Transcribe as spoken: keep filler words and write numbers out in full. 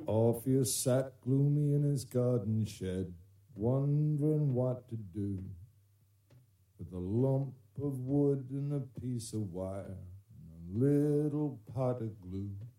Orpheus sat gloomy in his garden shed, wondering what to do with a lump of wood and a piece of wire and a little pot of glue.